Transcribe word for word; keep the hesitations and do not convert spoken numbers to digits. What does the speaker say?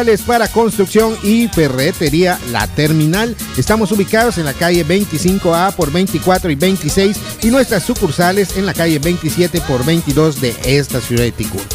Para construcción y ferretería La Terminal. Estamos ubicados en la calle veinticinco A por veinticuatro y veintiséis y nuestras sucursales en la calle veintisiete por veintidós de esta ciudad de Ticún.